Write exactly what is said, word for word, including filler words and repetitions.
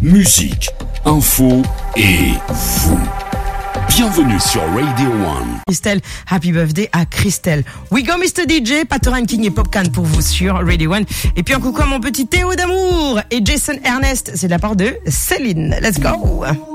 musique, info et vous. Bienvenue sur Radio One. Christelle, happy birthday à Christelle. We go mister D J, Pato Ranking et Popcan pour vous sur Radio One. Et puis un coucou à mon petit Théo d'amour et Jason Ernest, c'est de la part de Céline. Let's go.